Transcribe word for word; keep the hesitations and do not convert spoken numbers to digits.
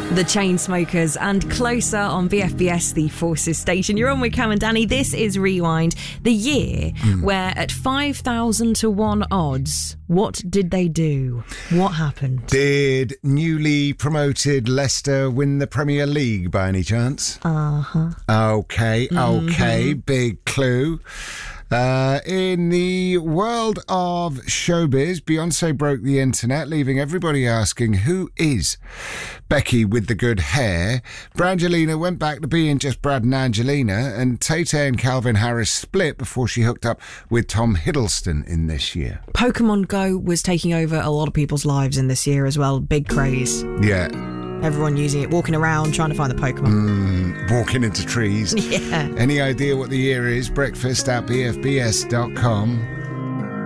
The Chainsmokers and Closer on B F B S, the Forces station. You're on with Cam and Danny. This is Rewind, the year mm. where at five thousand to one odds, what did they do? What happened? Did newly promoted Leicester win the Premier League by any chance? Uh-huh. Okay, okay, mm-hmm. Big clue. Uh, in the world of showbiz, Beyonce broke the internet, leaving everybody asking, who is Becky with the good hair? Brangelina went back to being just Brad and Angelina, and Tay-Tay and Calvin Harris split before she hooked up with Tom Hiddleston in this year. Pokemon Go was taking over a lot of people's lives in this year as well. Big craze. Yeah. Everyone using it, walking around, trying to find the Pokemon. Mm, walking into trees. Yeah. Any idea what the year is? Breakfast at b f b s dot com.